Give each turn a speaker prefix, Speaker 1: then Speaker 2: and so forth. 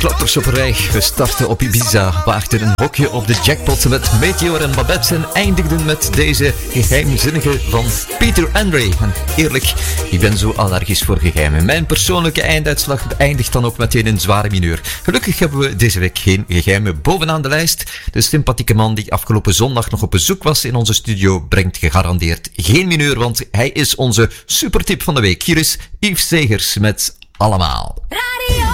Speaker 1: Kloppers op een rij. We starten op Ibiza, waagden een hokje op de jackpot met Meteor en Babette en eindigden met deze geheimzinnige van Peter Andre. En eerlijk, ik ben zo allergisch voor geheimen. Mijn persoonlijke einduitslag eindigt dan ook meteen in zware mineur. Gelukkig hebben we deze week geen geheimen bovenaan de lijst. De sympathieke man die afgelopen zondag nog op bezoek was in onze studio brengt gegarandeerd geen mineur, want hij is onze supertip van de week. Hier is Yves Segers met Allemaal.